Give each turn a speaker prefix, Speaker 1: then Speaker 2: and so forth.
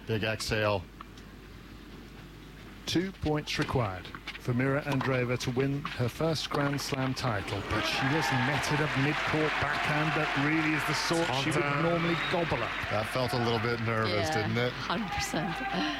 Speaker 1: Big exhale.
Speaker 2: 2 points required for Mira Andreeva to win her first Grand Slam title, but she has netted a mid-court backhand that really is the sort she would normally gobble up.
Speaker 1: That felt a little bit nervous, didn't it?
Speaker 3: 100%.